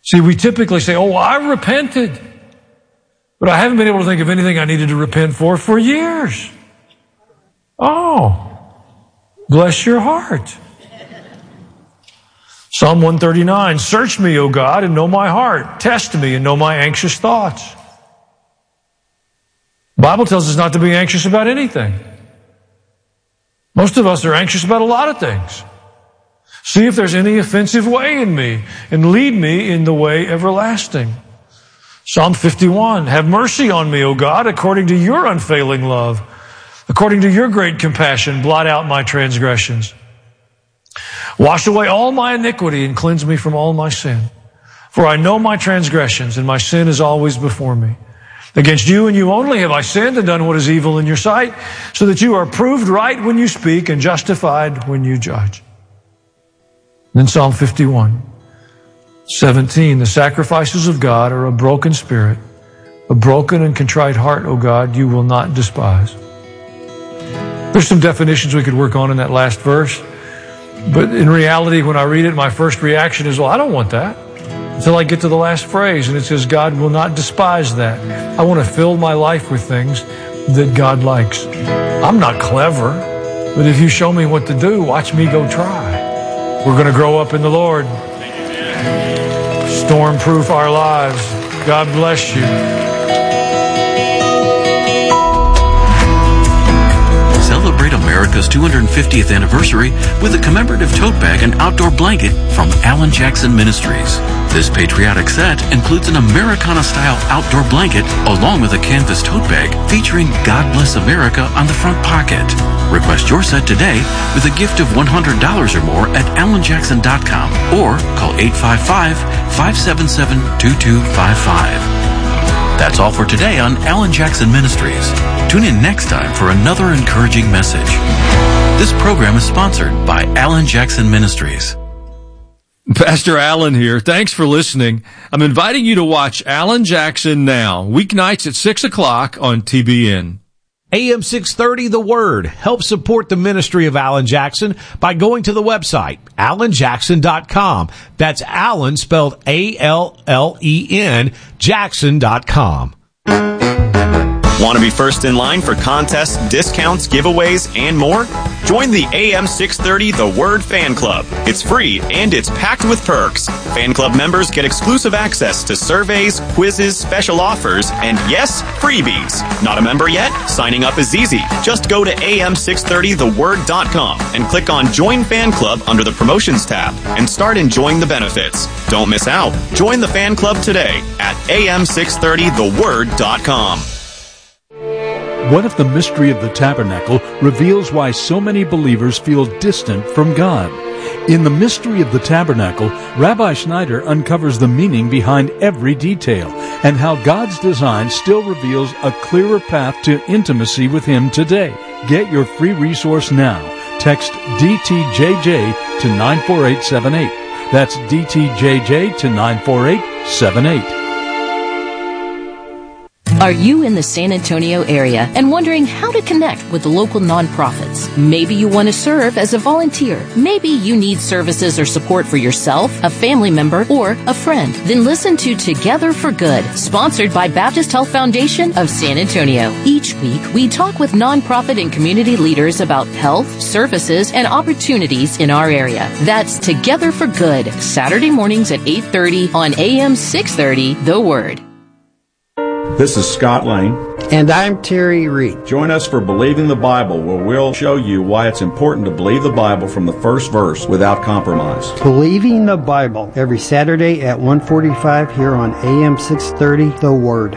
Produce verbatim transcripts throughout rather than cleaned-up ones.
See, we typically say, oh, I repented. But I haven't been able to think of anything I needed to repent for for years. Oh, bless your heart. Psalm one thirty-nine, search me, O God, and know my heart. Test me and know my anxious thoughts. The Bible tells us not to be anxious about anything. Most of us are anxious about a lot of things. See if there's any offensive way in me, and lead me in the way everlasting. Psalm fifty-one, have mercy on me, O God, according to your unfailing love. According to your great compassion, blot out my transgressions. Wash away all my iniquity and cleanse me from all my sin. For I know my transgressions, and my sin is always before me. Against you and you only have I sinned and done what is evil in your sight, so that you are proved right when you speak and justified when you judge. Then Psalm fifty-one, seventeen, the sacrifices of God are a broken spirit, a broken and contrite heart, O God, you will not despise. There's some definitions we could work on in that last verse, but in reality, when I read it, my first reaction is, well, I don't want that. Until I get to the last phrase, and it says, God will not despise that. I want to fill my life with things that God likes. I'm not clever, but if you show me what to do, watch me go try. We're going to grow up in the Lord. Storm-proof our lives. God bless you. Celebrate America's two hundred fiftieth anniversary with a commemorative tote bag and outdoor blanket from Alan Jackson Ministries. This patriotic set includes an Americana-style outdoor blanket along with a canvas tote bag featuring God Bless America on the front pocket. Request your set today with a gift of one hundred dollars or more at alan jackson dot com or call eight five five, five seven seven, two two five five. That's all for today on Alan Jackson Ministries. Tune in next time for another encouraging message. This program is sponsored by Alan Jackson Ministries. Pastor Alan here. Thanks for listening. I'm inviting you to watch Alan Jackson Now, weeknights at six o'clock on T B N. A M six thirty, The Word. Help support the ministry of Alan Jackson by going to the website, alan jackson dot com. That's Alan, spelled A L L E N, jackson dot com. Want to be first in line for contests, discounts, giveaways, and more? Join the A M six thirty The Word Fan Club. It's free and it's packed with perks. Fan club members get exclusive access to surveys, quizzes, special offers, and yes, freebies. Not a member yet? Signing up is easy. Just go to A M six thirty the word dot com and click on Join Fan Club under the Promotions tab and start enjoying the benefits. Don't miss out. Join the fan club today at A M six thirty the word dot com. What if the mystery of the tabernacle reveals why so many believers feel distant from God? In The Mystery of the Tabernacle, Rabbi Schneider uncovers the meaning behind every detail and how God's design still reveals a clearer path to intimacy with Him today. Get your free resource now. Text D T J J to nine four eight seven eight. That's D T J J to nine four eight seven eight. Are you in the San Antonio area and wondering how to connect with the local nonprofits? Maybe you want to serve as a volunteer. Maybe you need services or support for yourself, a family member, or a friend. Then listen to Together for Good, sponsored by Baptist Health Foundation of San Antonio. Each week, we talk with nonprofit and community leaders about health, services, and opportunities in our area. That's Together for Good, Saturday mornings at eight thirty on A M six thirty, The Word. This is Scott Lane. And I'm Terry Reed. Join us for Believing the Bible, where we'll show you why it's important to believe the Bible from the first verse without compromise. Believing the Bible, every Saturday at one forty-five here on A M six thirty, The Word.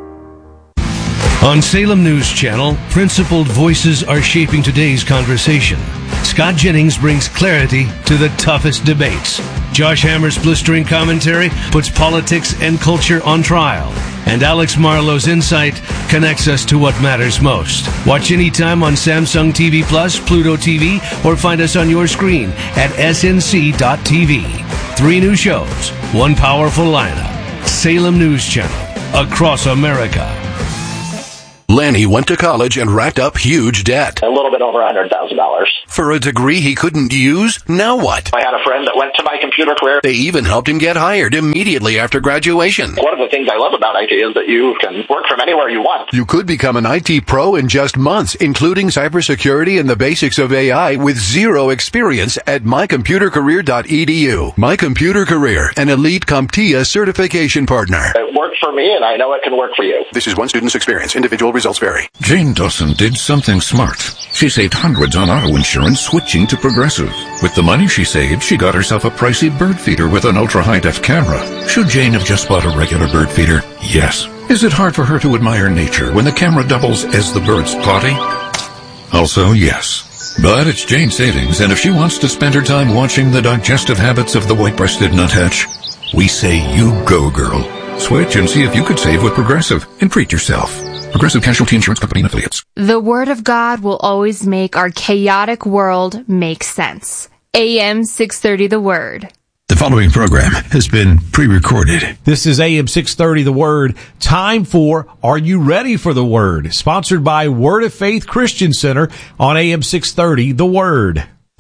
On Salem News Channel, principled voices are shaping today's conversation. Scott Jennings brings clarity to the toughest debates. Josh Hammer's blistering commentary puts politics and culture on trial. And Alex Marlowe's insight connects us to what matters most. Watch anytime on Samsung T V Plus, Pluto T V, or find us on your screen at S N C dot T V. Three new shows, one powerful lineup. Salem News Channel, across America. Lanny went to college and racked up huge debt. A little bit over one hundred thousand dollars. For a degree he couldn't use? Now what? I had a friend that went to my computer career. They even helped him get hired immediately after graduation. One of the things I love about I T is that you can work from anywhere you want. You could become an I T pro in just months, including cybersecurity and the basics of A I with zero experience at my computer career dot e d u. My Computer Career, an elite CompTIA certification partner. It worked for me, and I know it can work for you. This is one student's experience. Individual results vary. Jane Dawson did something smart. She saved hundreds on auto insurance switching to Progressive. With the money she saved, she got herself a pricey bird feeder with an ultra-high-def camera. Should Jane have just bought a regular bird feeder? Yes. Is it hard for her to admire nature when the camera doubles as the bird's potty? Also, yes. But it's Jane's savings, and if she wants to spend her time watching the digestive habits of the white-breasted nuthatch, we say you go, girl. Switch and see if you could save with Progressive and treat yourself. Progressive Casualty Insurance Company and Affiliates. The Word of God will always make our chaotic world make sense. A M six thirty The Word. The following program has been pre-recorded. This is A M six thirty The Word. Time for Are You Ready for the Word? Sponsored by Word of Faith Christian Center on A M six thirty The Word.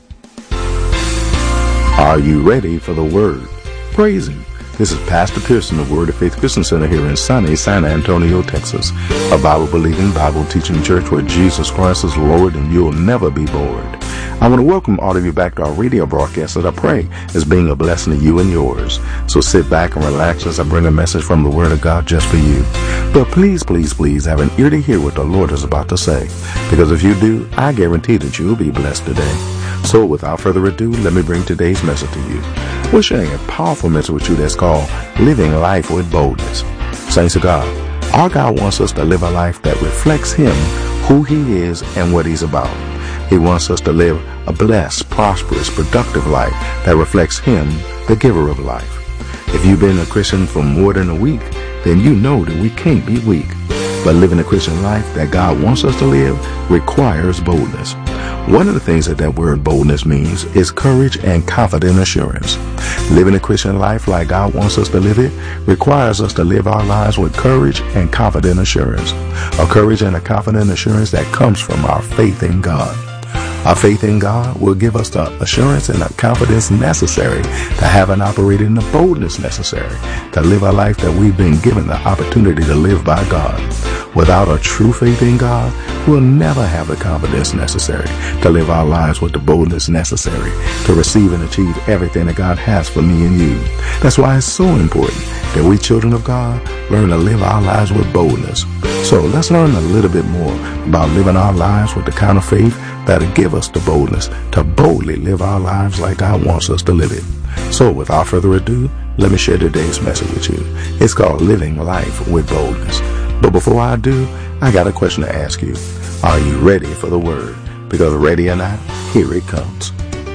Are you ready for the Word? Praise Him. This is Pastor Pearson of Word of Faith Christian Center here in sunny San Antonio, Texas, a Bible-believing, Bible-teaching church where Jesus Christ is Lord and you'll never be bored. I want to welcome all of you back to our radio broadcast that I pray is being a blessing to you and yours. So sit back and relax as I bring a message from the Word of God just for you. But please, please, please have an ear to hear what the Lord is about to say, because if you do, I guarantee that you'll be blessed today. So without further ado, let me bring today's message to you. We're sharing a powerful message with you that's called Living Life with Boldness. Saints of God, our God wants us to live a life that reflects Him, who He is, and what He's about. He wants us to live a blessed, prosperous, productive life that reflects Him, the giver of life. If you've been a Christian for more than a week, then you know that we can't be weak. But living a Christian life that God wants us to live requires boldness. One of the things that that word boldness means is courage and confident assurance. Living a Christian life like God wants us to live it requires us to live our lives with courage and confident assurance. A courage and a confident assurance that comes from our faith in God. Our faith in God will give us the assurance and the confidence necessary to have and operate in the boldness necessary to live a life that we've been given the opportunity to live by God. Without a true faith in God, we'll never have the confidence necessary to live our lives with the boldness necessary to receive and achieve everything that God has for me and you. That's why it's so important that we children of God learn to live our lives with boldness. So let's learn a little bit more about living our lives with the kind of faith that'll give us the boldness to boldly live our lives like God wants us to live it. So without further ado, let me share today's message with you. It's called Living Life with Boldness. But before I do, I got a question to ask you. Are you ready for the Word? Because ready or not, here it comes.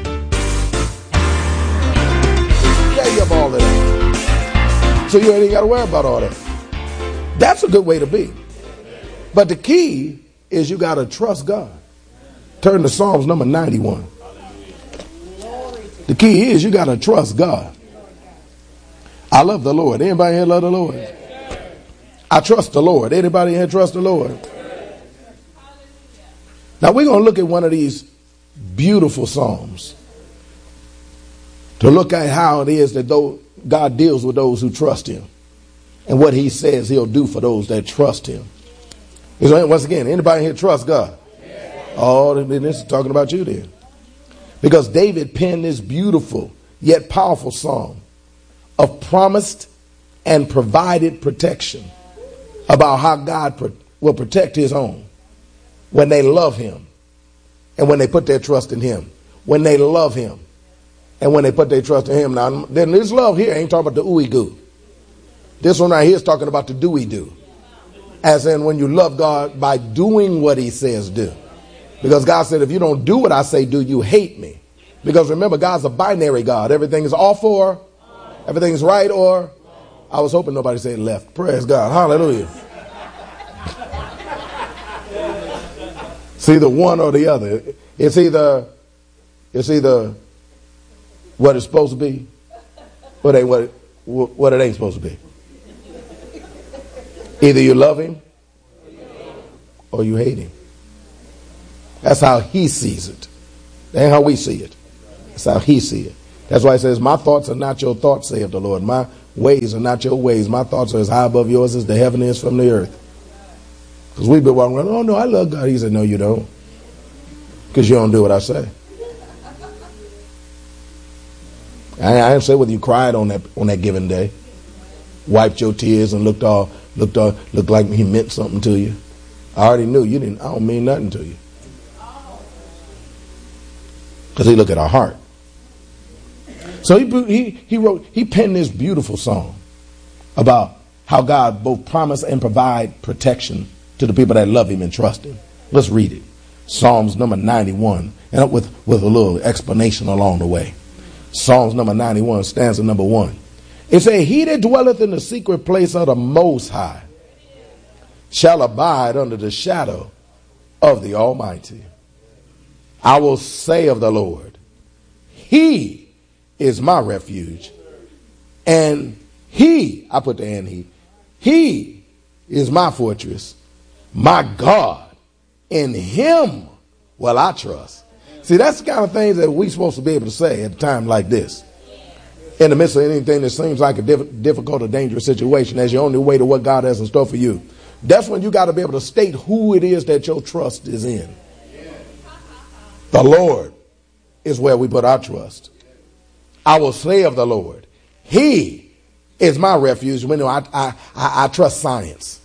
Yeah, you have all of that. So you ain't got to worry about all that. That's a good way to be. But the key is you got to trust God. Turn to Psalms number ninety-one. The key is you got to trust God. I love the Lord. Anybody here love the Lord? I trust the Lord. Anybody here trust the Lord? Now we're going to look at one of these beautiful Psalms to look at how it is that though God deals with those who trust Him and what He says He'll do for those that trust Him. Once again, anybody here trust God? Oh, then this is talking about you then. Because David penned this beautiful yet powerful psalm of promised and provided protection about how God pro- will protect His own when they love Him and when they put their trust in Him. When they love Him and when they put their trust in Him. Now, then this love here ain't talking about the ooey goo. This one right here is talking about the do-we do. As in when you love God by doing what He says do. Because God said, if you don't do what I say do, you hate me. Because remember, God's a binary God. Everything is off or, everything's right or, I was hoping nobody said left. Praise God. Hallelujah. It's either one or the other. It's either, it's either what it's supposed to be, or it ain't what it, what it ain't supposed to be. Either you love Him or you hate him. That's how he sees it. That ain't how we see it. That's how he sees it. That's why he says, my thoughts are not your thoughts, saith the Lord. My ways are not your ways. My thoughts are as high above yours as the heaven is from the earth. Because we've been walking around, oh no, I love God. He said, no, you don't. Because you don't do what I say. I, I didn't say whether you cried on that on that given day, wiped your tears and looked all looked all looked like he meant something to you. I already knew you didn't. I don't mean nothing to you. Because he looked at our heart. So he he he wrote he penned this beautiful song about how God both promise and provide protection to the people that love him and trust him. Let's read it. Psalms number ninety-one, and with with a little explanation along the way. Psalms number ninety-one, stanza number one. It says, he that dwelleth in the secret place of the Most High shall abide under the shadow of the Almighty. I will say of the Lord, he is my refuge, and he, I put the and he, he is my fortress, my God, in him will I trust. See, that's the kind of things that we're supposed to be able to say at a time like this. In the midst of anything that seems like a diff- difficult or dangerous situation, as your only way to what God has in store for you. That's when you got to be able to state who it is that your trust is in. The Lord is where we put our trust. I will say of the Lord, he is my refuge. You know, I, I, I, I trust science.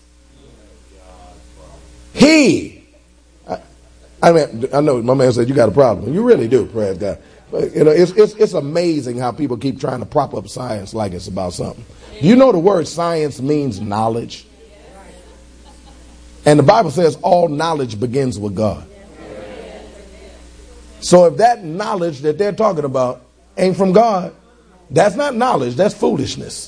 He I mean, I know my man said you got a problem. You really do, praise God. But, you know, it's, it's it's amazing how people keep trying to prop up science like it's about something. Do you know the word science means knowledge? And the Bible says all knowledge begins with God. So if that knowledge that they're talking about ain't from God, that's not knowledge, that's foolishness.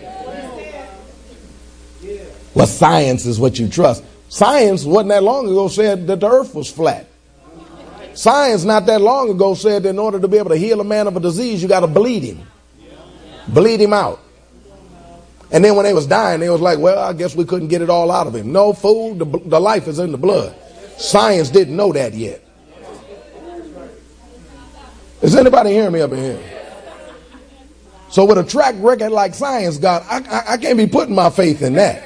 Well, science is what you trust. Science wasn't that long ago said that the earth was flat. Science not that long ago said that in order to be able to heal a man of a disease, you got to bleed him. Bleed him out. And then when they was dying, they was like, well, I guess we couldn't get it all out of him. No, fool, the, the life is in the blood. Science didn't know that yet. Is anybody hearing me up in here? So with a track record like science got, I, I, I can't be putting my faith in that.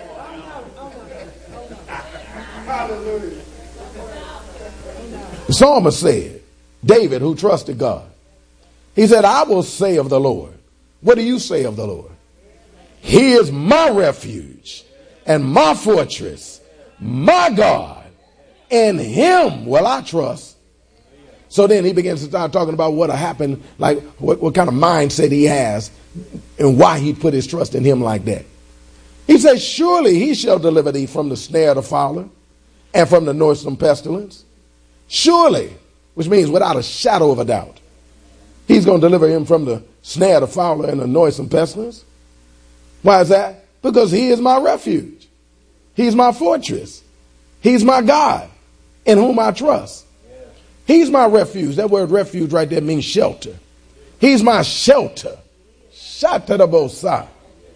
The psalmist said, David, who trusted God, he said, I will say of the Lord. What do you say of the Lord? He is my refuge and my fortress, my God. In him will I trust. So then he begins to start talking about what happened, like what, what kind of mindset he has and why he put his trust in him like that. He says, surely he shall deliver thee from the snare of the fowler and from the noisome pestilence. Surely, which means without a shadow of a doubt, he's going to deliver him from the snare of the fowler and the noisome pestilence. Why is that? Because he is my refuge. He's my fortress. He's my God in whom I trust. He's my refuge. That word refuge right there means shelter. He's my shelter. Shatarabosa.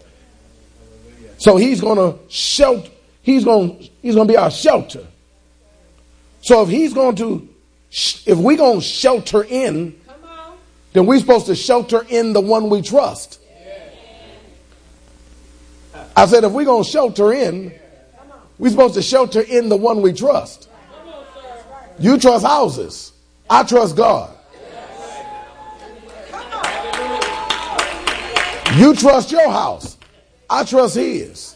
So he's going to shelter. He's going, he's going to be our shelter. So if he's going to, if we're going to shelter in, then we're supposed to shelter in the one we trust. I said, if we're going to shelter in, we're supposed to shelter in the one we trust. You trust houses. I trust God. You trust your house. I trust his.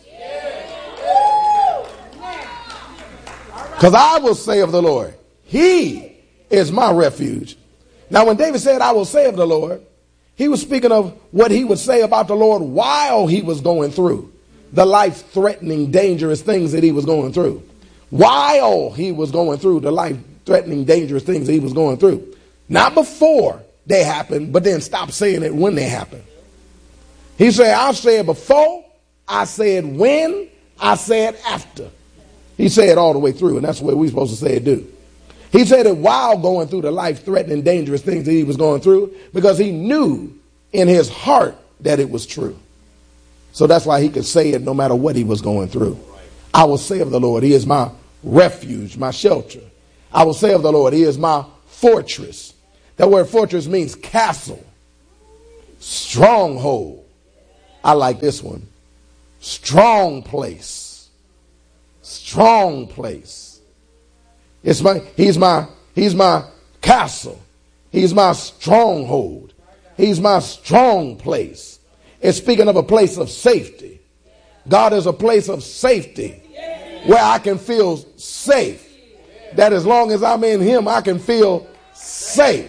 Because I will say of the Lord, he is my refuge. Now, when David said, I will say of the Lord, he was speaking of what he would say about the Lord while he was going through the life-threatening, dangerous things that he was going through. While he was going through the life-threatening, dangerous things that he was going through. Not before they happened, but then stop saying it when they happen. He said, I said before, I said when, I said after. He said it all the way through, and that's what we're supposed to say it do. He said it while going through the life-threatening, dangerous things that he was going through, because he knew in his heart that it was true. So that's why he could say it no matter what he was going through. I will say of the Lord, he is my refuge, my shelter. I will say of the Lord, he is my fortress. That word fortress means castle, stronghold. I like this one. Strong place. Strong place. It's my, he's my, he's my castle. He's my stronghold. He's my strong place. It's speaking of a place of safety. God is a place of safety where I can feel safe. That as long as I'm in him, I can feel safe.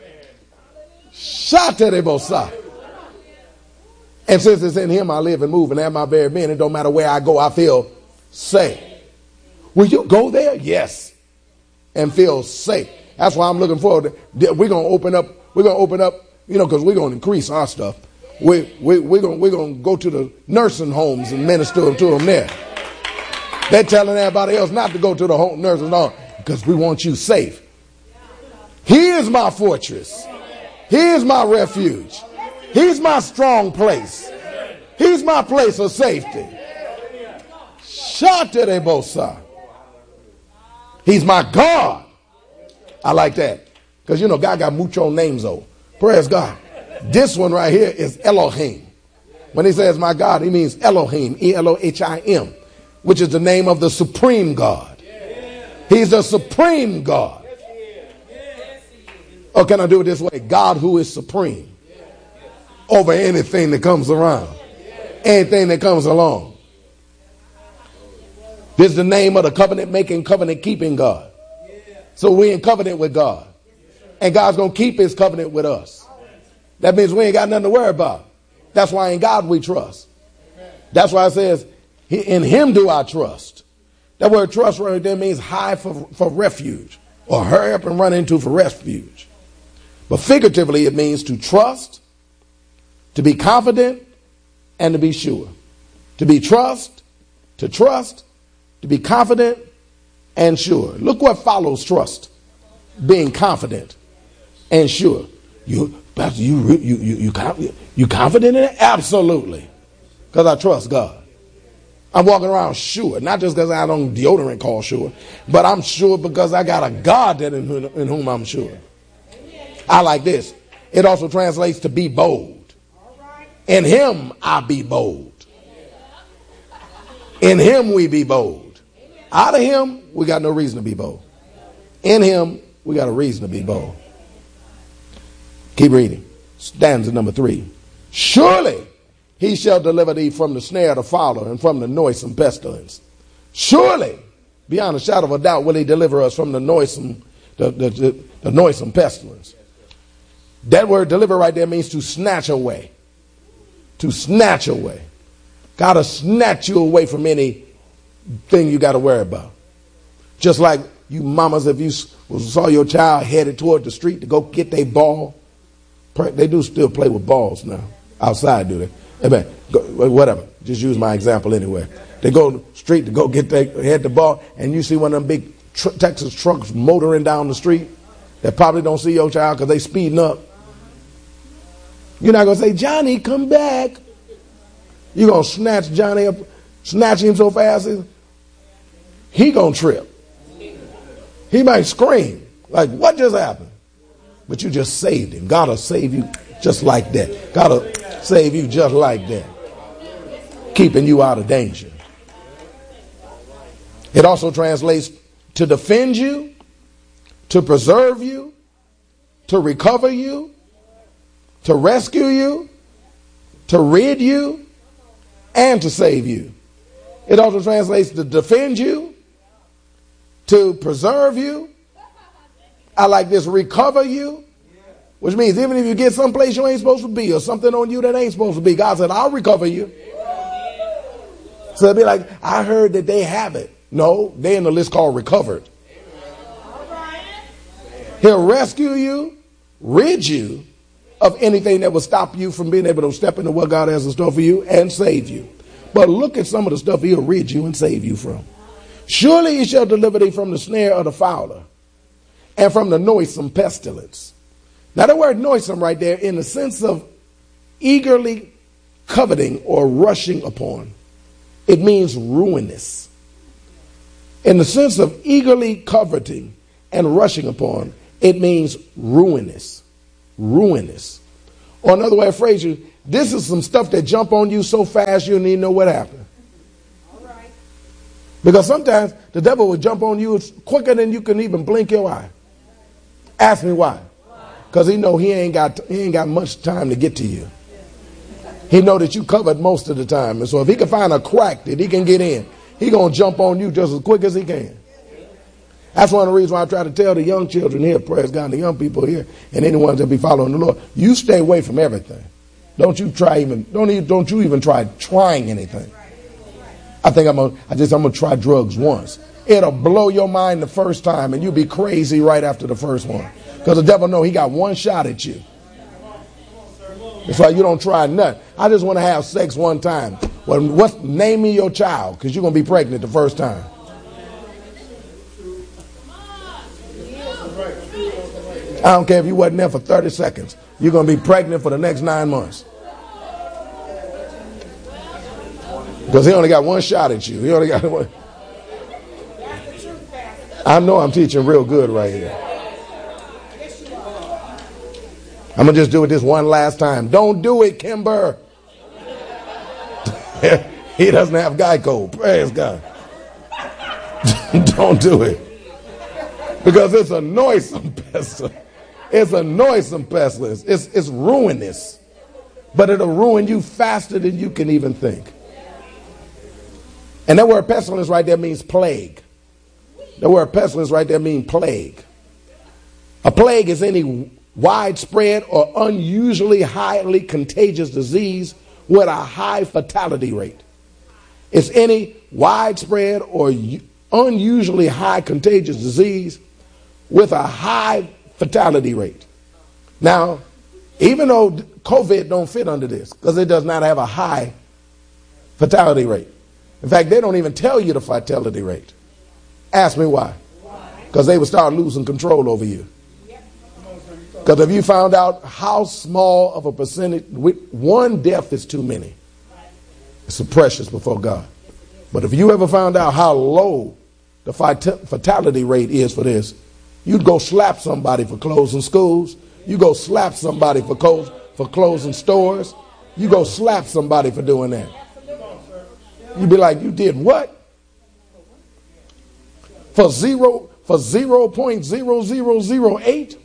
Shaterebosa. And since it's in him, I live and move and have my very being. It don't matter where I go, I feel safe. Will you go there? Yes. And feel safe. That's why I'm looking forward to, we're going to open up, we're going to open up, you know, because we're going to increase our stuff. We, we, we're going we're going to go to the nursing homes and minister to them there. They're telling everybody else not to go to the home nursing home because we want you safe. He is my fortress. He is my refuge. He's my strong place. He's my place of safety. Shaterebosa. He's my God. I like that. Because, you know, God got mucho names, though. Praise God. This one right here is Elohim. When he says my God, he means Elohim, E L O H I M, which is the name of the supreme God. He's the supreme God. Or can I do it this way? God who is supreme over anything that comes around, anything that comes along. This is the name of the covenant making, covenant keeping God. So we're in covenant with God. And God's going to keep his covenant with us. That means we ain't got nothing to worry about. That's why in God we trust. That's why it says, in him do I trust. That word trust right there means hide for, for refuge, or hurry up and run into for refuge. But figuratively it means to trust, to be confident, and to be sure. To be trust, to trust, to be confident, and sure. Look what follows trust. Being confident and sure. You, Pastor, you, you, you, you, you confident in it? Absolutely. Because I trust God. I'm walking around sure. Not just because I don't deodorant called sure, but I'm sure because I got a God that in, whom, in whom I'm sure. I like this. It also translates to be bold. In him I be bold. In him we be bold. Out of him, we got no reason to be bold. In him, we got a reason to be bold. Keep reading. Stanza number three. Surely he shall deliver thee from the snare of the fowler and from the noisome pestilence. Surely, beyond a shadow of a doubt, will he deliver us from the noisome, the, the, the, the noisome pestilence. That word deliver right there means to snatch away. To snatch away. Gotta snatch you away from anything you got to worry about. Just like you mamas, if you saw your child headed toward the street to go get their ball, they do still play with balls now. Outside, do they? Amen. Whatever. Just use my example anyway. They go to the street to go get their head the ball, and you see one of them big tr- Texas trucks motoring down the street that probably don't see your child because they speeding up. You're not going to say, Johnny, come back. You're going to snatch Johnny up, snatch him so fast, he going to trip. He might scream, like, what just happened? But you just saved him. God will save you just like that. God will save you just like that. Keeping you out of danger. It also translates to defend you, to preserve you, to recover you, to rescue you, to rid you, and to save you. It also translates to defend you, to preserve you. I like this, recover you, which means even if you get someplace you ain't supposed to be or something on you that ain't supposed to be, God said, I'll recover you. So it'd be like, I heard that they have it. No, they're in the list called recovered. He'll rescue you, rid you of anything that will stop you from being able to step into what God has in store for you, and save you. But look at some of the stuff he'll rid you and save you from. Surely he shall deliver thee from the snare of the fowler and from the noisome pestilence. Now the word noisome right there, in the sense of eagerly coveting or rushing upon, it means ruinous. In the sense of eagerly coveting and rushing upon, it means ruinous. Ruinous. Or another way of phrasing, this is some stuff that jump on you so fast you don't even know what happened. Because sometimes the devil will jump on you quicker than you can even blink your eye. Ask me why. Because he know he ain't got he ain't got much time to get to you. He know that you covered most of the time. And so if he can find a crack that he can get in, he going to jump on you just as quick as he can. That's one of the reasons why I try to tell the young children here, praise God, the young people here, and anyone that be following the Lord, you stay away from everything. Don't you try even, don't even, don't you even try trying anything. I think I'm gonna, I just, I'm gonna try drugs once. It'll blow your mind the first time, and you'll be crazy right after the first one. Because the devil know he got one shot at you. That's why you don't try nothing. I just want to have sex one time. Well, what's, name me your child, because you're gonna be pregnant the first time. I don't care if you wasn't there for thirty seconds. You're going to be pregnant for the next nine months. Because he only got one shot at you. He only got one. I know I'm teaching real good right here. I'm going to just do it this one last time. Don't do it, Kimber. He doesn't have Geico. Praise God. Don't do it. Because it's a noisome pestilence. It's a noisome pestilence. It's, it's ruinous. But it'll ruin you faster than you can even think. And that word pestilence right there means plague. The word pestilence right there means plague. A plague is any widespread or unusually highly contagious disease with a high fatality rate. It's any widespread or unusually high contagious disease with a high fatality rate. Now, even though COVID don't fit under this, because it does not have a high fatality rate. In fact, they don't even tell you the fatality rate. Ask me why. Because they would start losing control over you. Because if you found out how small of a percentage, one death is too many. It's precious before God. But if you ever found out how low the fatality rate is for this, you'd go slap somebody for closing schools. You go slap somebody for close, for closing stores. You go slap somebody for doing that. You'd be like, you did what? For zero, for zero point zero zero zero eight?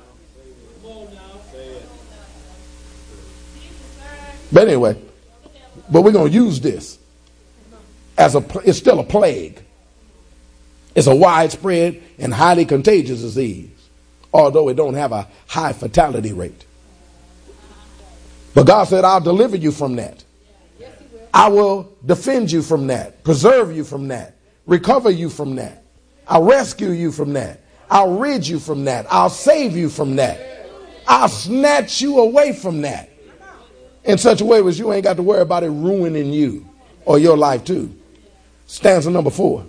But anyway, but we're going to use this as a, it's still a plague. It's a widespread and highly contagious disease, although it don't have a high fatality rate. But God said, I'll deliver you from that. I will defend you from that, preserve you from that, recover you from that. I'll rescue you from that. I'll rid you from that. I'll save you from that. I'll snatch you away from that in such a way as you ain't got to worry about it ruining you or your life too. Stanza number four.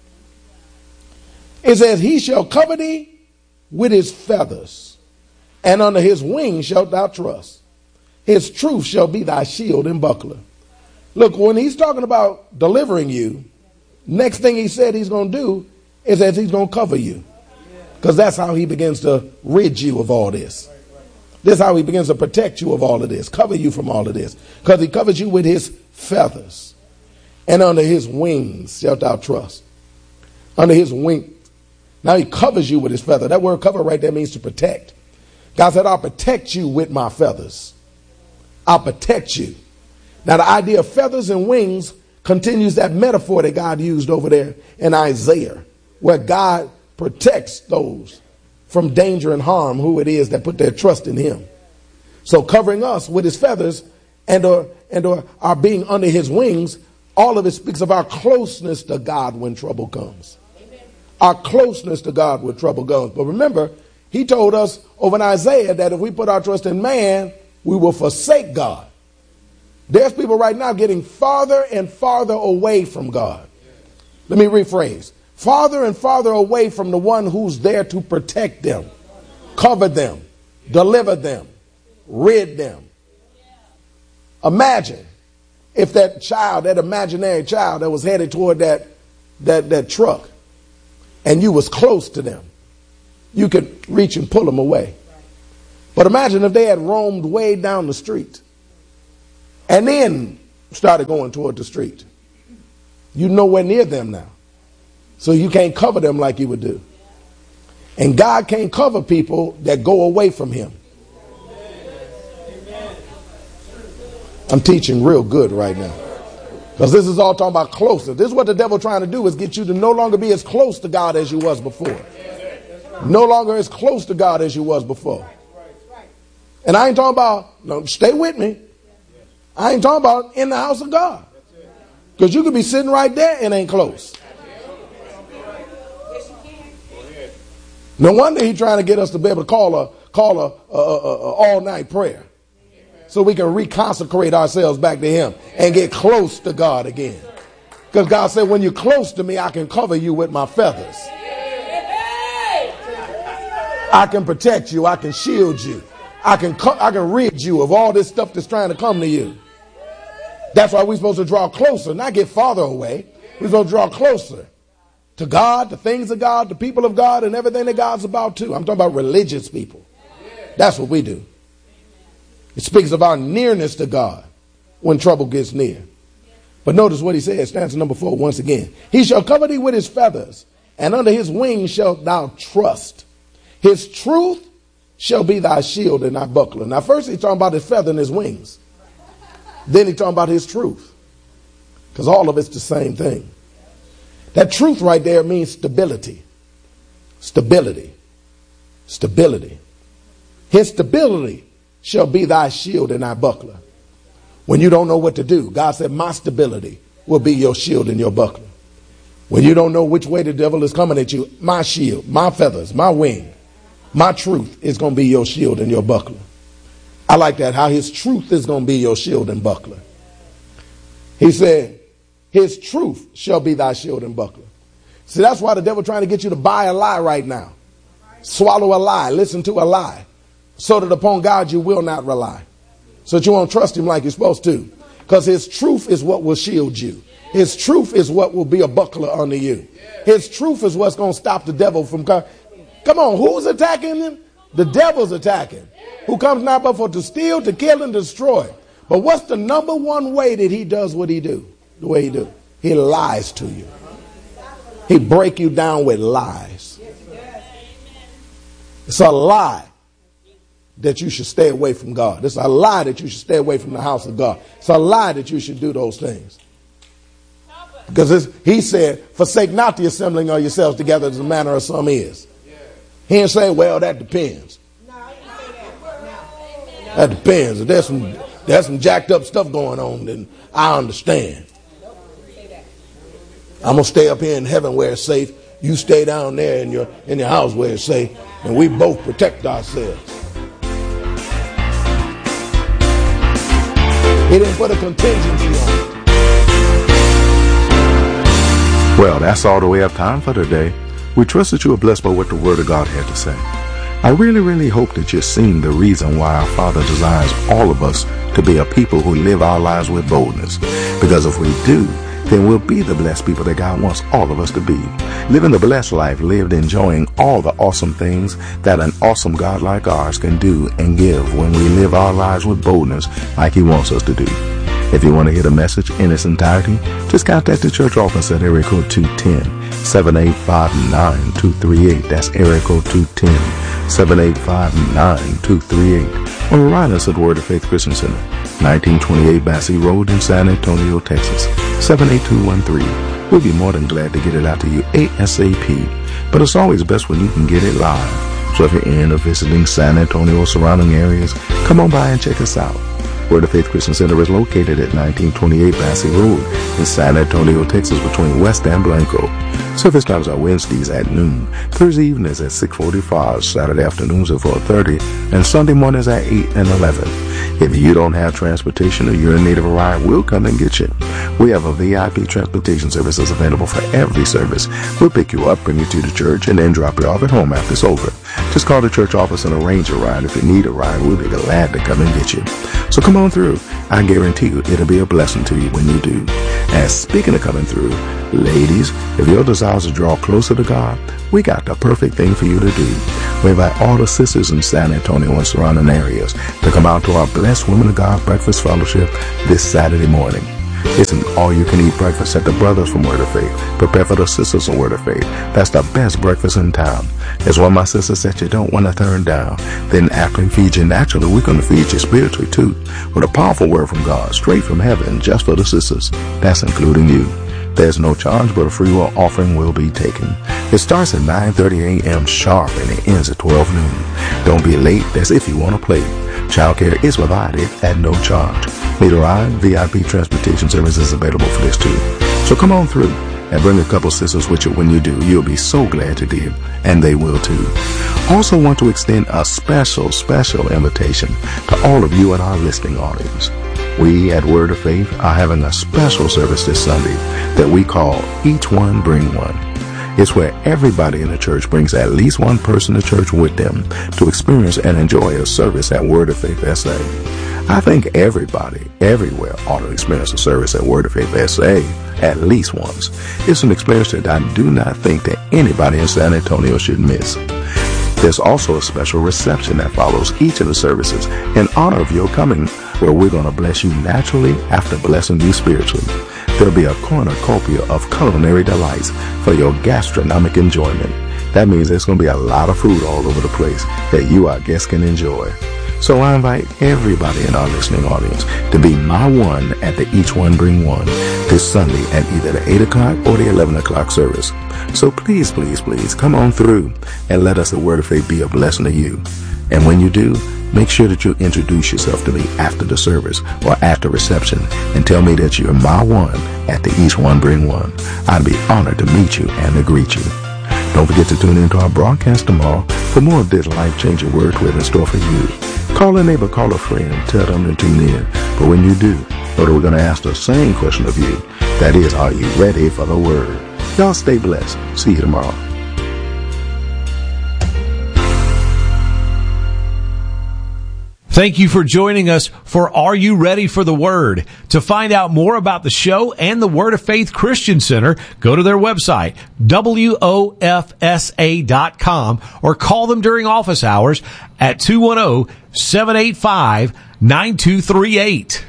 It says, he shall cover thee with his feathers, and under his wings shalt thou trust. His truth shall be thy shield and buckler. Look, when he's talking about delivering you, next thing he said he's going to do is that he's going to cover you. Because that's how he begins to rid you of all this. This is how he begins to protect you of all of this, cover you from all of this. Because he covers you with his feathers. And under his wings shalt thou trust. Under his wings. Now he covers you with his feather. That word cover right there means to protect. God said, I'll protect you with my feathers. I'll protect you. Now the idea of feathers and wings continues that metaphor that God used over there in Isaiah, where God protects those from danger and harm, who it is that put their trust in him. So covering us with his feathers and or, and or our being under his wings, all of it speaks of our closeness to God when trouble comes. Our closeness to God when trouble comes. But remember, he told us over in Isaiah that if we put our trust in man, we will forsake God. There's people right now getting farther and farther away from God. Let me rephrase. Farther and farther away from the one who's there to protect them, cover them, deliver them, rid them. Imagine if that child, that imaginary child that was headed toward that that, that truck and you was close to them, you could reach and pull them away. But imagine if they had roamed way down the street and then started going toward the street. You're nowhere near them now. So you can't cover them like you would do. And God can't cover people that go away from him. I'm teaching real good right now. Because this is all talking about closer. This is what the devil trying to do, is get you to no longer be as close to God as you was before. No longer as close to God as you was before. And I ain't talking about, no, stay with me. I ain't talking about in the house of God. Because you could be sitting right there and ain't close. No wonder he's trying to get us to be able to call a call a, a, a, a all night prayer, so we can reconsecrate ourselves back to him and get close to God again. Because God said, when you're close to me, I can cover you with my feathers. I can protect you. I can shield you. I can co- I can rid you of all this stuff that's trying to come to you. That's why we're supposed to draw closer, not get farther away. We're supposed to draw closer to God, the things of God, the people of God, and everything that God's about too. I'm talking about religious people. That's what we do. It speaks of our nearness to God when trouble gets near. But notice what he says, stanza number four, once again. He shall cover thee with his feathers, and under his wings shalt thou trust. His truth shall be thy shield and thy buckler. Now first he's talking about his feather and his wings. Then he's talking about his truth. Because all of it's the same thing. That truth right there means stability. Stability. Stability. His stability shall be thy shield and thy buckler. When you don't know what to do, God said, my stability will be your shield and your buckler. When you don't know which way the devil is coming at you, my shield, my feathers, my wing, my truth is going to be your shield and your buckler. I like that, how his truth is going to be your shield and buckler. He said, his truth shall be thy shield and buckler. See, that's why the devil trying to get you to buy a lie right now. Swallow a lie, listen to a lie, so that upon God you will not rely. So that you won't trust him like you're supposed to. Because his truth is what will shield you. His truth is what will be a buckler under you. His truth is what's going to stop the devil from coming. Come on, who's attacking him? The devil's attacking. Who comes not but for to steal, to kill, and destroy. But what's the number one way that he does what he do? The way he do. He lies to you. He break you down with lies. It's a lie that you should stay away from God. It's a lie that you should stay away from the house of God. It's a lie that you should do those things. Because he said, forsake not the assembling of yourselves together as the manner of some is. He didn't say, well, that depends. That depends. If there's some, there's some jacked up stuff going on, then I understand. I'm going to stay up here in heaven where it's safe. You stay down there in your, in your house where it's safe. And we both protect ourselves. He didn't put a contingency on it. Well, that's all that we have time for today. We trust that you are blessed by what the Word of God had to say. I really, really hope that you're seeing the reason why our Father desires all of us to be a people who live our lives with boldness. Because if we do, then we'll be the blessed people that God wants all of us to be. Living the blessed life, lived enjoying all the awesome things that an awesome God like ours can do and give when we live our lives with boldness like he wants us to do. If you want to hear the message in its entirety, just contact the church office at area code two one zero, seven eight five, nine two three eight. That's area code two one zero, seven eight five, nine two three eight. Or write us at Word of Faith Christian Center, nineteen twenty-eight Bassey Road in San Antonio, Texas, seven eight two one three. We'll be more than glad to get it out to you ASAP. But it's always best when you can get it live. So if you're in or visiting San Antonio or surrounding areas, come on by and check us out. Word of Faith Christian Center is located at nineteen twenty-eight Bassey Road in San Antonio, Texas, between West and Blanco. Service times are Wednesdays at noon, Thursday evenings at six forty-five, Saturday afternoons at four thirty, and Sunday mornings at eight and eleven. If you don't have transportation or you're in need of a ride, we'll come and get you. We have a V I P transportation services available for every service. We'll pick you up, bring you to the church, and then drop you off at home after it's over. Just call the church office and arrange a ride. If you need a ride, we'll be glad to come and get you. So come on through. I guarantee you it'll be a blessing to you when you do. And speaking of coming through, ladies, if your desire is to draw closer to God, we got the perfect thing for you to do. We invite all the sisters in San Antonio and surrounding areas to come out to our Blessed Women of God Breakfast Fellowship this Saturday morning. It's an all-you-can-eat breakfast at the Brothers from Word of Faith. Prepare for the Sisters from Word of Faith. That's the best breakfast in town. As one of my sisters said, you don't want to turn down. Then after we feed you naturally, we're going to feed you spiritually too, with a powerful word from God, straight from heaven, just for the sisters. That's including you. There's no charge, but a free will offering will be taken. It starts at nine thirty a.m. sharp and it ends at twelve noon. Don't be late. That's if you want to play. Childcare is provided at no charge. Need a ride? V I P transportation service is available for this too. So come on through and bring a couple sisters with you. When you do, you'll be so glad you did, and they will too. Also want to extend a special, special invitation to all of you in our listening audience. We at Word of Faith are having a special service this Sunday that we call Each One Bring One. It's where everybody in the church brings at least one person to church with them to experience and enjoy a service at Word of Faith S A. I think everybody, everywhere, ought to experience a service at Word of Faith S A at least once. It's an experience that I do not think that anybody in San Antonio should miss. There's also a special reception that follows each of the services in honor of your coming, where we're going to bless you naturally after blessing you spiritually. There'll be a cornucopia of culinary delights for your gastronomic enjoyment. That means there's going to be a lot of food all over the place that you, our guests, can enjoy. So I invite everybody in our listening audience to be my one at the Each One Bring One this Sunday at either the eight o'clock or the eleven o'clock service. So please, please, please come on through and let us at Word of Faith be a blessing to you. And when you do, make sure that you introduce yourself to me after the service or after reception and tell me that you're my one at the Each One Bring One. I'd be honored to meet you and to greet you. Don't forget to tune into our broadcast tomorrow for more of this life-changing word we have in store for you. Call a neighbor, call a friend, tell them to tune in. But when you do, know that we're going to ask the same question of you. That is, are you ready for the word? Y'all stay blessed. See you tomorrow. Thank you for joining us for Are You Ready for the Word? To find out more about the show and the Word of Faith Christian Center, go to their website, W O F S A dot com, or call them during office hours at two one zero, seven eight five, nine two three eight.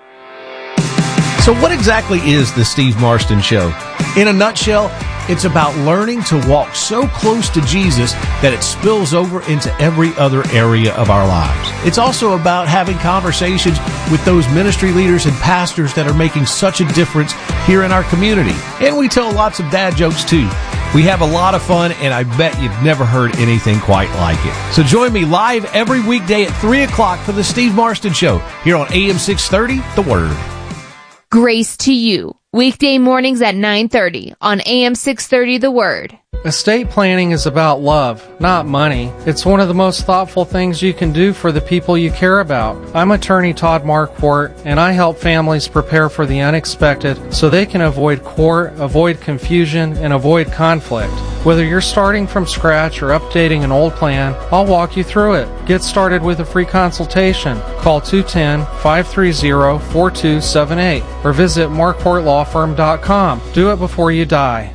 So what exactly is the Steve Marston Show? In a nutshell, it's about learning to walk so close to Jesus that it spills over into every other area of our lives. It's also about having conversations with those ministry leaders and pastors that are making such a difference here in our community. And we tell lots of dad jokes too. We have a lot of fun, and I bet you've never heard anything quite like it. So join me live every weekday at three o'clock for the Steve Marston Show here on A M six thirty, The Word. Grace to you. Weekday mornings at nine thirty on A M six thirty The Word. Estate planning is about love, not money. It's one of the most thoughtful things you can do for the people you care about. I'm attorney Todd Marquardt, and I help families prepare for the unexpected so they can avoid court, avoid confusion, and avoid conflict. Whether you're starting from scratch or updating an old plan, I'll walk you through it. Get started with a free consultation. Call two one zero, five three zero, four two seven eight or visit marquardt law firm dot com. Do it before you die.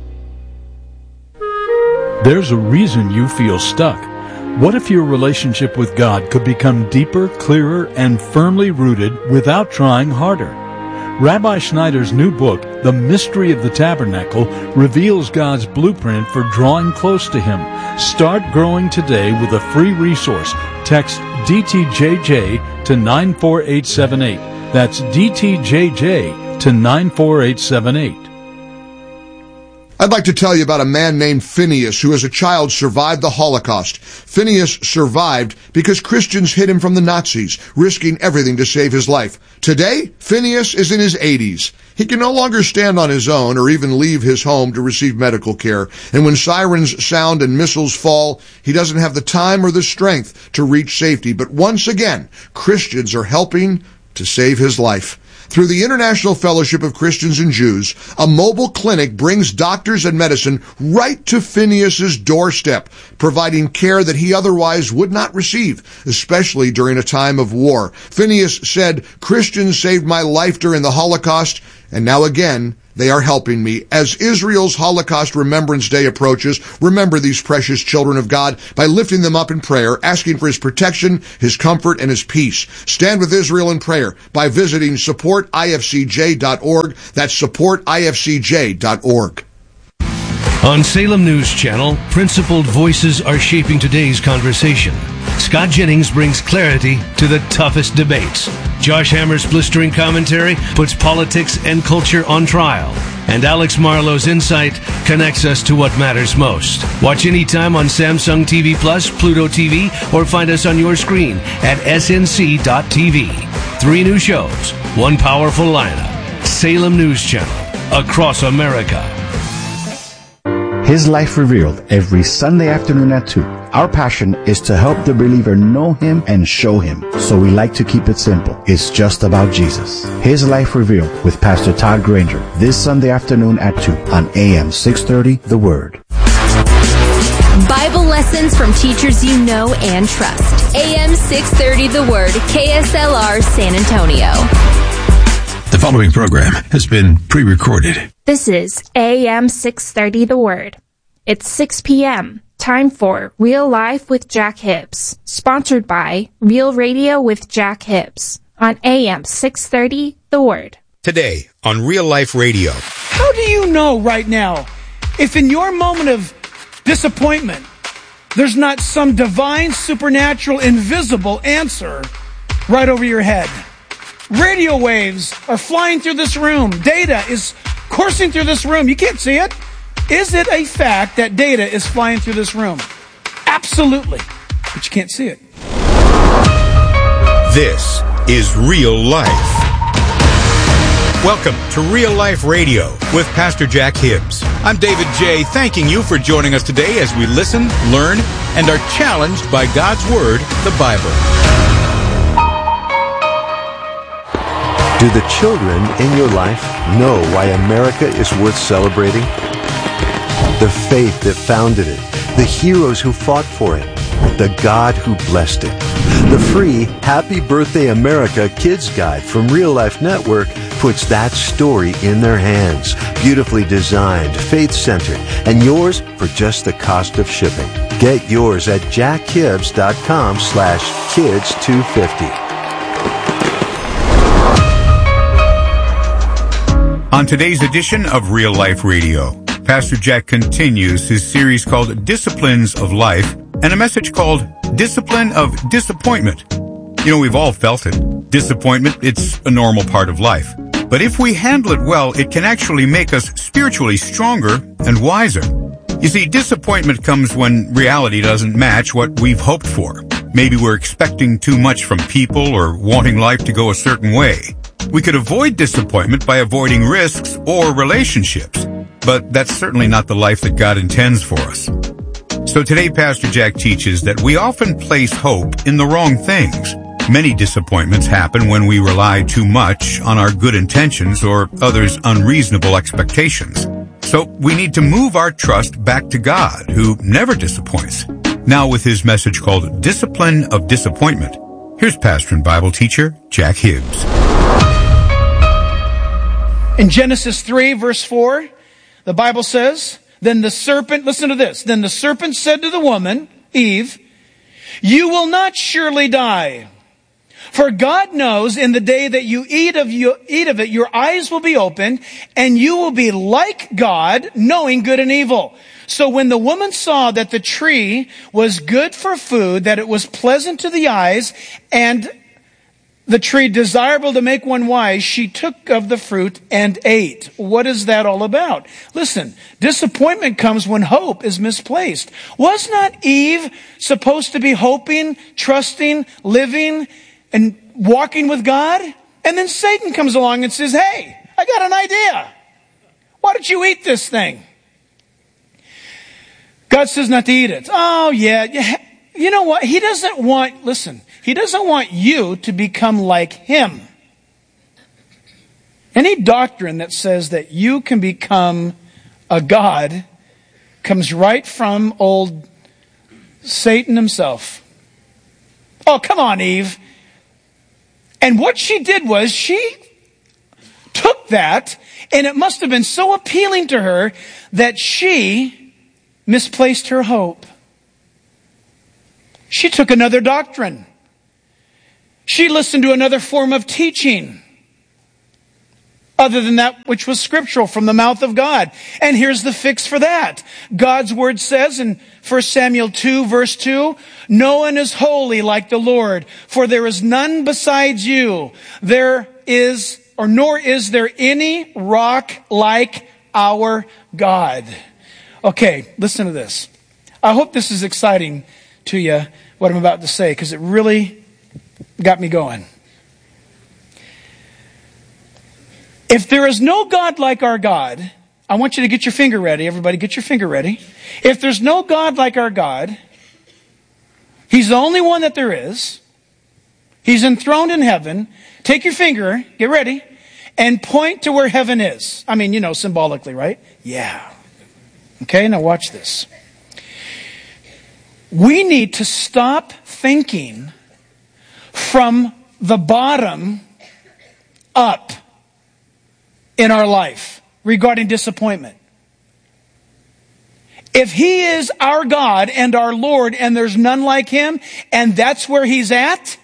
There's a reason you feel stuck. What if your relationship with God could become deeper, clearer, and firmly rooted without trying harder? Rabbi Schneider's new book, The Mystery of the Tabernacle, reveals God's blueprint for drawing close to Him. Start growing today with a free resource. Text D T J J to nine four eight seven eight. That's D T J J to nine four eight seven eight. I'd like to tell you about a man named Phineas who as a child survived the Holocaust. Phineas survived because Christians hid him from the Nazis, risking everything to save his life. Today, Phineas is in his eighties. He can no longer stand on his own or even leave his home to receive medical care. And when sirens sound and missiles fall, he doesn't have the time or the strength to reach safety. But once again, Christians are helping to save his life. Through the International Fellowship of Christians and Jews, a mobile clinic brings doctors and medicine right to Phineas's doorstep, providing care that he otherwise would not receive, especially during a time of war. Phineas said, "Christians saved my life during the Holocaust, and now again, they are helping me." As Israel's Holocaust Remembrance Day approaches, remember these precious children of God by lifting them up in prayer, asking for his protection, his comfort, and his peace. Stand with Israel in prayer by visiting support I F C J dot org. That's support I F C J dot org. On Salem News Channel, principled voices are shaping today's conversation. Scott Jennings brings clarity to the toughest debates. Josh Hammer's blistering commentary puts politics and culture on trial. And Alex Marlowe's insight connects us to what matters most. Watch anytime on Samsung T V Plus, Pluto T V, or find us on your screen at S N C dot T V. Three new shows, one powerful lineup. Salem News Channel, across America. His Life Revealed every Sunday afternoon at two. Our passion is to help the believer know him and show him. So we like to keep it simple. It's just about Jesus. His Life Revealed with Pastor Todd Granger this Sunday afternoon at two on A M six thirty The Word. Bible lessons from teachers you know and trust. A M six thirty The Word, K S L R San Antonio. The following program has been pre-recorded. This is A M six thirty The Word. It's six p.m. Time for Real Life with Jack Hibbs. Sponsored by Real Radio with Jack Hibbs on A M six thirty The Word. Today on Real Life Radio. How do you know right now if in your moment of disappointment there's not some divine, supernatural, invisible answer right over your head? Radio waves are flying through this room. Data is coursing through this room. You can't see it. Is it a fact that data is flying through this room? Absolutely. But you can't see it. This is Real Life. Welcome to Real Life Radio with Pastor Jack Hibbs. I'm David J. Thanking you for joining us today as we listen, learn, and are challenged by God's Word, the Bible. Do the children in your life know why America is worth celebrating? The faith that founded it, the heroes who fought for it, the God who blessed it. The free Happy Birthday America Kids Guide from Real Life Network puts that story in their hands. Beautifully designed, faith-centered, and yours for just the cost of shipping. Get yours at jackhibbs.com slash kids 250. On today's edition of Real Life Radio, Pastor Jack continues his series called Disciplines of Life and a message called Discipline of Disappointment. You know, we've all felt it. Disappointment, it's a normal part of life. But if we handle it well, it can actually make us spiritually stronger and wiser. You see, disappointment comes when reality doesn't match what we've hoped for. Maybe we're expecting too much from people or wanting life to go a certain way. We could avoid disappointment by avoiding risks or relationships, but that's certainly not the life that God intends for us. So today, Pastor Jack teaches that we often place hope in the wrong things. Many disappointments happen when we rely too much on our good intentions or others' unreasonable expectations. So we need to move our trust back to God, who never disappoints. Now with his message called Discipline of Disappointment, here's pastor and Bible teacher Jack Hibbs. In Genesis three, verse four, the Bible says, Then the serpent, listen to this, Then the serpent said to the woman, Eve, You will not surely die. For God knows in the day that you eat of you eat of it, your eyes will be opened, and you will be like God, knowing good and evil. So when the woman saw that the tree was good for food, that it was pleasant to the eyes, and the tree desirable to make one wise, she took of the fruit and ate. What is that all about? Listen, disappointment comes when hope is misplaced. Was not Eve supposed to be hoping, trusting, living, and walking with God? And then Satan comes along and says, Hey, I got an idea. Why don't you eat this thing? God says not to eat it. Oh, yeah. You know what? He doesn't want, listen, He doesn't want you to become like him. Any doctrine that says that you can become a god comes right from old Satan himself. Oh, come on, Eve. And what she did was she took that, and it must have been so appealing to her that she misplaced her hope. She took another doctrine. She listened to another form of teaching other than that which was scriptural from the mouth of God. And here's the fix for that. God's word says in First Samuel two, verse two, "No one is holy like the Lord, for there is none besides you. There is, or nor is there any rock like our God." Okay, listen to this. I hope this is exciting to you, what I'm about to say, because it really got me going. If there is no God like our God, I want you to get your finger ready. Everybody get your finger ready. If there's no God like our God, He's the only one that there is. He's enthroned in heaven. Take your finger, get ready, and point to where heaven is. I mean, you know, symbolically, right? Yeah. Okay, now watch this. We need to stop thinking from the bottom up in our life regarding disappointment. If He is our God and our Lord and there's none like Him, and that's where He's at,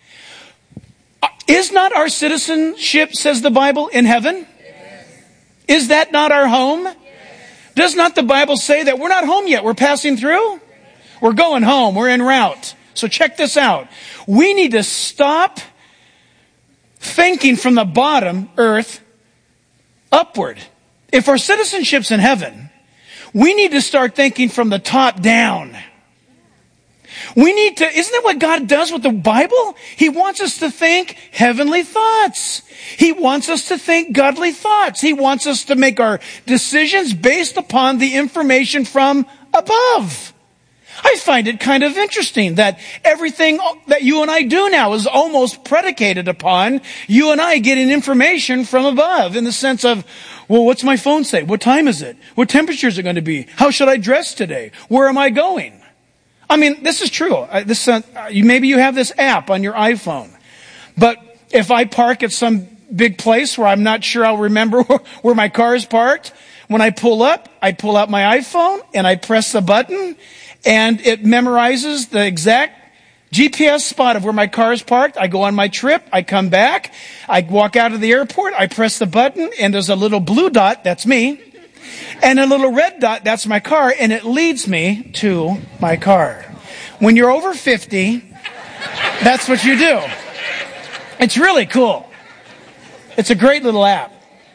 is not our citizenship, says the Bible, in heaven? Yes. Is that not our home? Yes. Does not the Bible say that we're not home yet, we're passing through? Yes. We're going home, we're en route. So check this out. We need to stop thinking from the bottom, earth, upward. If our citizenship's in heaven, we need to start thinking from the top down. We need to, isn't that what God does with the Bible? He wants us to think heavenly thoughts. He wants us to think godly thoughts. He wants us to make our decisions based upon the information from above. I find it kind of interesting that everything that you and I do now is almost predicated upon you and I getting information from above, in the sense of, well, what's my phone say? What time is it? What temperature is it going to be? How should I dress today? Where am I going? I mean, this is true. This, uh, maybe you have this app on your iPhone. But if I park at some big place where I'm not sure I'll remember where my car is parked, when I pull up, I pull out my iPhone and I press the button, and it memorizes the exact G P S spot of where my car is parked. I go on my trip. I come back. I walk out of the airport. I press the button, and there's a little blue dot. That's me. And a little red dot. That's my car. And it leads me to my car. When you're over fifty, that's what you do. It's really cool. It's a great little app.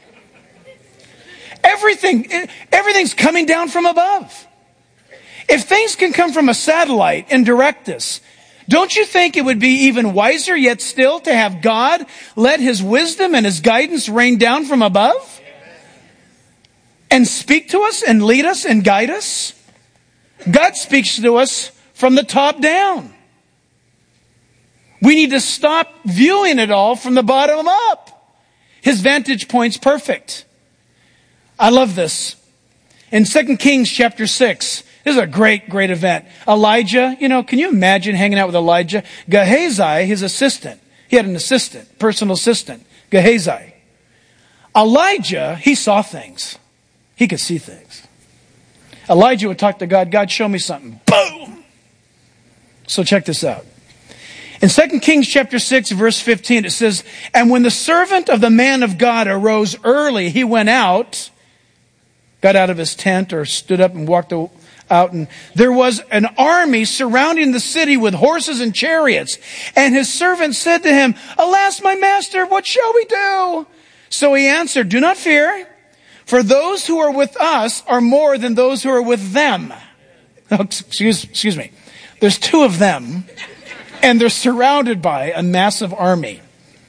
Everything, everything's coming down from above. If things can come from a satellite and direct us, don't you think it would be even wiser yet still to have God let His wisdom and His guidance rain down from above? And speak to us and lead us and guide us? God speaks to us from the top down. We need to stop viewing it all from the bottom up. His vantage point's perfect. I love this. In Second Kings chapter six, this is a great, great event. Elijah, you know, can you imagine hanging out with Elijah? Gehazi, his assistant. He had an assistant, personal assistant, Gehazi. Elijah, he saw things. He could see things. Elijah would talk to God, God, show me something. Boom! So check this out. In Second Kings chapter six, verse fifteen, it says, "And when the servant of the man of God arose early, he went out," got out of his tent or stood up and walked out, and there was an army surrounding the city with horses and chariots. And his servant said to him, "Alas, my master, what shall we do?" So he answered, "Do not fear, for those who are with us are more than those who are with them." Oh, excuse, excuse me. There's two of them, and they're surrounded by a massive army.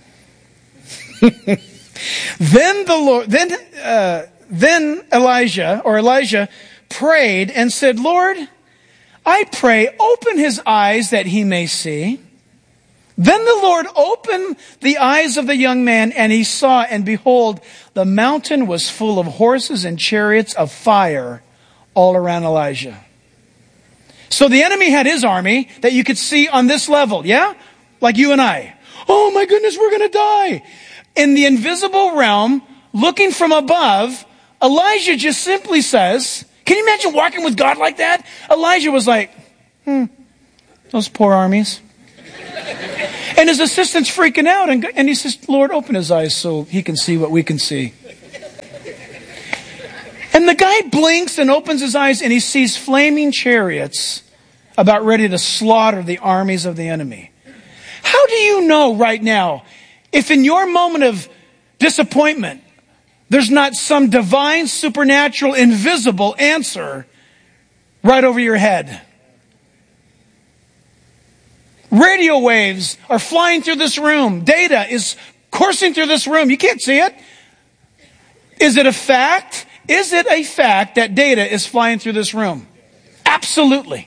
Then the Lord, then, uh, then Elijah, or Elijah, prayed and said, "Lord, I pray, open his eyes that he may see." Then the Lord opened the eyes of the young man, and he saw, and behold, the mountain was full of horses and chariots of fire all around Elijah. So the enemy had his army that you could see on this level, yeah? Like you and I. Oh my goodness, we're going to die. In the invisible realm, looking from above, Elijah just simply says, can you imagine walking with God like that? Elijah was like, hmm, those poor armies. And his assistant's freaking out, and, and he says, Lord, open his eyes so he can see what we can see. And the guy blinks and opens his eyes, and he sees flaming chariots about ready to slaughter the armies of the enemy. How do you know right now, if in your moment of disappointment, there's not some divine, supernatural, invisible answer right over your head? Radio waves are flying through this room. Data is coursing through this room. You can't see it. Is it a fact? Is it a fact that data is flying through this room? Absolutely.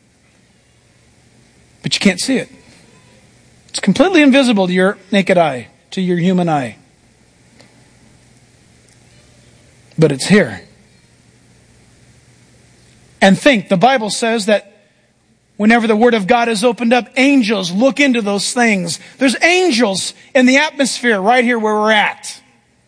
But you can't see it. It's completely invisible to your naked eye, to your human eye. But it's here. And think, the Bible says that whenever the Word of God is opened up, angels look into those things. There's angels in the atmosphere right here where we're at.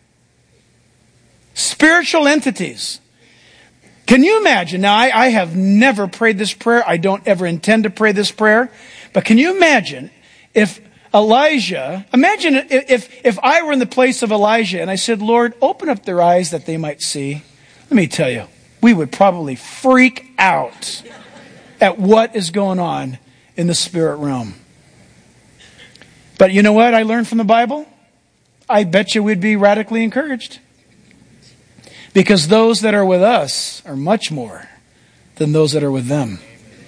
Spiritual entities. Can you imagine? Now, I, I have never prayed this prayer. I don't ever intend to pray this prayer. But can you imagine if Elijah, imagine if, if I were in the place of Elijah and I said, Lord, open up their eyes that they might see. Let me tell you, we would probably freak out at what is going on in the spirit realm. But you know what I learned from the Bible? I bet you we'd be radically encouraged. Because those that are with us are much more than those that are with them.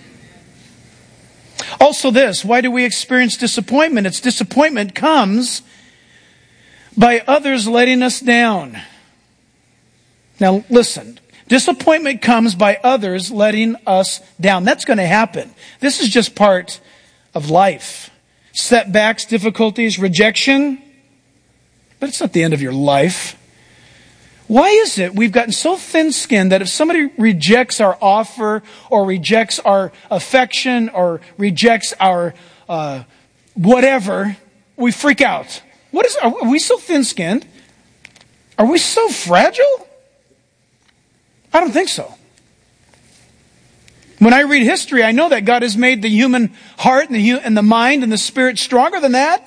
Also this, why do we experience disappointment? It's disappointment comes by others letting us down. Now listen. Disappointment comes by others letting us down. That's going to happen. This is just part of life. Setbacks, difficulties, rejection. But it's not the end of your life. Why is it we've gotten so thin-skinned that if somebody rejects our offer or rejects our affection or rejects our uh, whatever, we freak out? What is? Are we so thin-skinned? Are we so fragile? I don't think so. When I read history, I know that God has made the human heart and the, and the mind and the spirit stronger than that.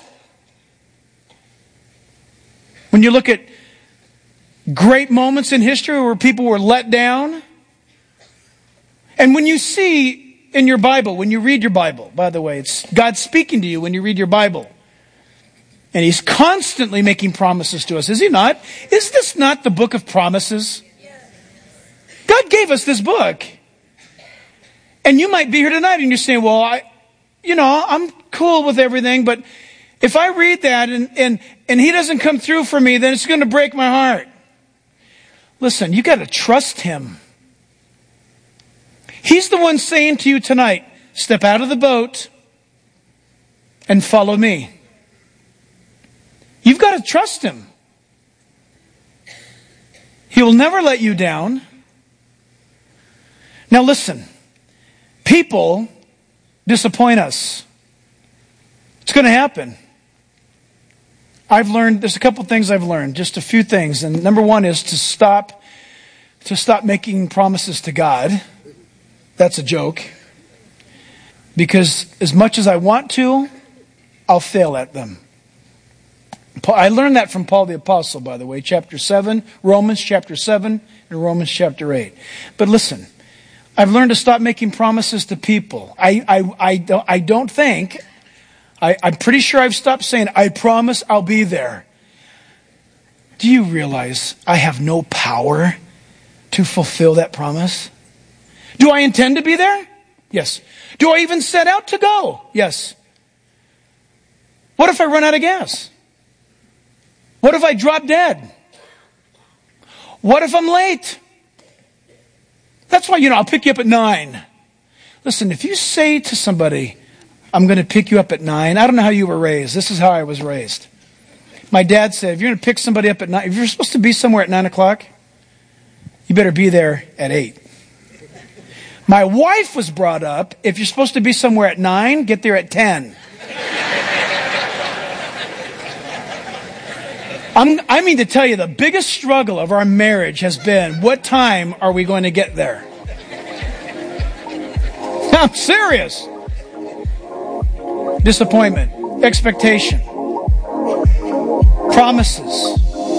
When you look at great moments in history where people were let down, and when you see in your Bible, when you read your Bible, by the way, it's God speaking to you when you read your Bible. And He's constantly making promises to us, is He not? Is this not the book of promises? God gave us this book. And you might be here tonight and you're saying, well, I, you know, I'm cool with everything, but if I read that and, and, and He doesn't come through for me, then it's going to break my heart. Listen, you got to trust Him. He's the one saying to you tonight, step out of the boat and follow me. You've got to trust Him. He will never let you down. Now listen, people disappoint us. It's going to happen. I've learned, there's a couple things I've learned, just a few things. And number one is to stop, to stop making promises to God. That's a joke. Because as much as I want to, I'll fail at them. I learned that from Paul the Apostle, by the way, chapter seven, Romans chapter seven, and Romans chapter eight. But listen, I've learned to stop making promises to people. I, I, I, don't, I don't think, I, I'm pretty sure I've stopped saying, I promise I'll be there. Do you realize I have no power to fulfill that promise? Do I intend to be there? Yes. Do I even set out to go? Yes. What if I run out of gas? What if I drop dead? What if I'm late? That's why, you know, I'll pick you up at nine. Listen, if you say to somebody, I'm going to pick you up at nine. I don't know how you were raised. This is how I was raised. My dad said, if you're going to pick somebody up at nine, if you're supposed to be somewhere at nine o'clock, you better be there at eight. My wife was brought up, if you're supposed to be somewhere at nine, get there at ten. I'm, I mean to tell you, the biggest struggle of our marriage has been, what time are we going to get there? I'm serious. Disappointment, expectation, promises.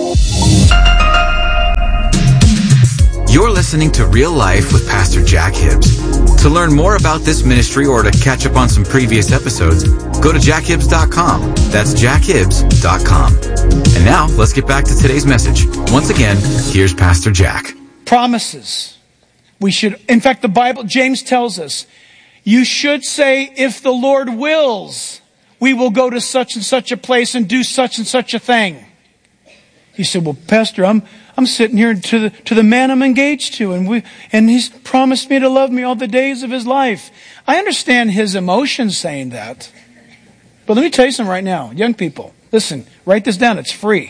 You're listening to Real Life with Pastor Jack Hibbs. To learn more about this ministry or to catch up on some previous episodes, go to jack hibbs dot com. That's jack hibbs dot com. And now, let's get back to today's message. Once again, here's Pastor Jack. Promises. We should, in fact, the Bible, James tells us, you should say, if the Lord wills, we will go to such and such a place and do such and such a thing. He said, well, Pastor, I'm I'm sitting here to the to the man I'm engaged to, and we and he's promised me to love me all the days of his life. I understand his emotions saying that. But let me tell you something right now. Young people, listen, write this down. It's free.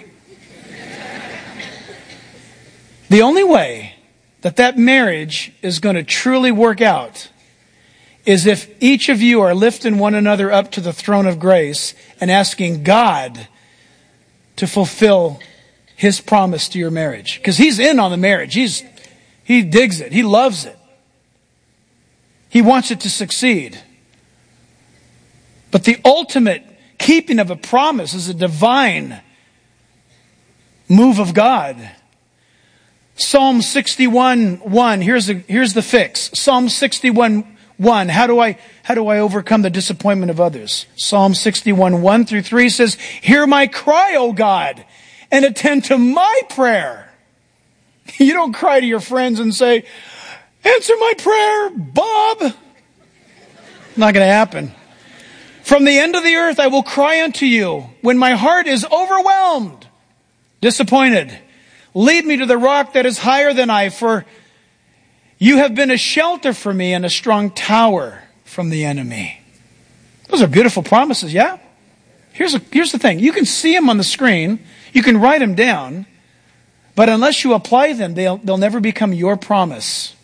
The only way that that marriage is going to truly work out is if each of you are lifting one another up to the throne of grace and asking God to fulfill His promise to your marriage. Because He's in on the marriage. He's, he digs it. He loves it. He wants it to succeed. But the ultimate keeping of a promise is a divine move of God. Psalm sixty-one one, here's the, here's the fix. Psalm sixty-one one, how do I how do I overcome the disappointment of others? Psalm sixty-one one through three says, hear my cry, O God, and attend to my prayer. You don't cry to your friends and say, answer my prayer, Bob. Not going to happen. From the end of the earth I will cry unto you when my heart is overwhelmed, disappointed. Lead me to the rock that is higher than I, for you have been a shelter for me and a strong tower from the enemy. Those are beautiful promises, yeah? Here's, a, here's the thing. You can see them on the screen. You can write them down. But unless you apply them, they'll, they'll never become your promise.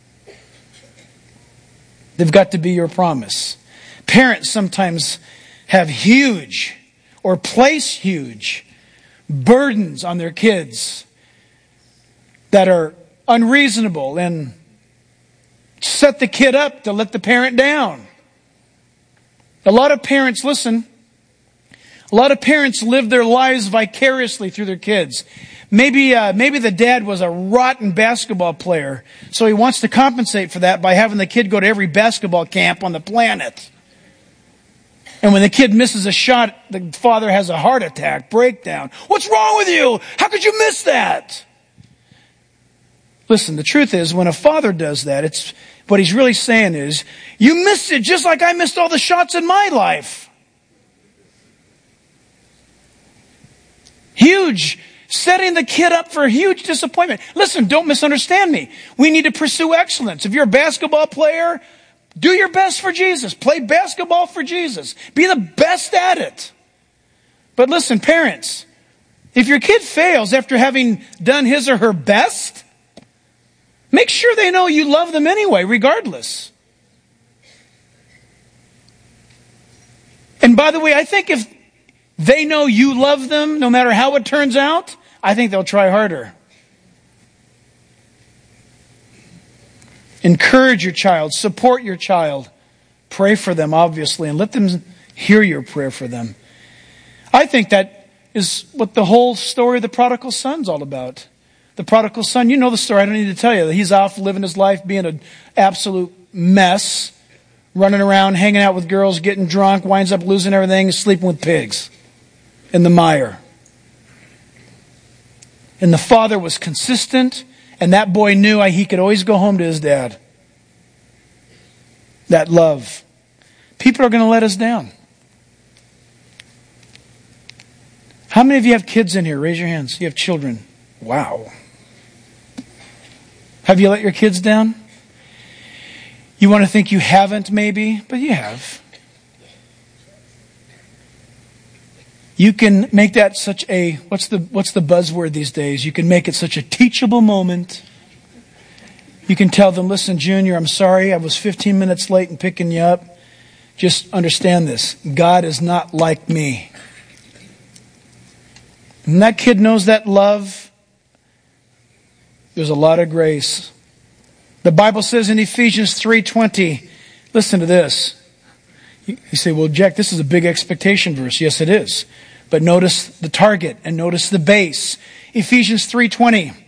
They've got to be your promise. Parents sometimes have huge or place huge burdens on their kids that are unreasonable and set the kid up to let the parent down. A lot of parents, listen, a lot of parents live their lives vicariously through their kids. Maybe uh, maybe the dad was a rotten basketball player, so he wants to compensate for that by having the kid go to every basketball camp on the planet. And when the kid misses a shot, the father has a heart attack, breakdown. What's wrong with you? How could you miss that? Listen, the truth is, when a father does that, it's what he's really saying is, you missed it just like I missed all the shots in my life. Huge. Setting the kid up for a huge disappointment. Listen, don't misunderstand me. We need to pursue excellence. If you're a basketball player, do your best for Jesus. Play basketball for Jesus. Be the best at it. But listen, parents, if your kid fails after having done his or her best, make sure they know you love them anyway, regardless. And by the way, I think if they know you love them, no matter how it turns out, I think they'll try harder. Encourage your child, support your child, pray for them, obviously, and let them hear your prayer for them. I think that is what the whole story of the prodigal son's all about. The prodigal son, you know the story, I don't need to tell you. He's off living his life being an absolute mess, running around, hanging out with girls, getting drunk, winds up losing everything, sleeping with pigs in the mire. And the father was consistent, and that boy knew he could always go home to his dad. That love. People are going to let us down. How many of you have kids in here? Raise your hands. You have children. Wow. Have you let your kids down? You want to think you haven't, maybe, but you have. You can make that such a, what's the, what's the buzzword these days? You can make it such a teachable moment. You can tell them, listen, Junior, I'm sorry I was fifteen minutes late in picking you up. Just understand this. God is not like me. And that kid knows that love. There's a lot of grace. The Bible says in Ephesians three twenty, listen to this. You say, well, Jack, this is a big expectation verse. Yes, it is. But notice the target and notice the base. Ephesians three twenty.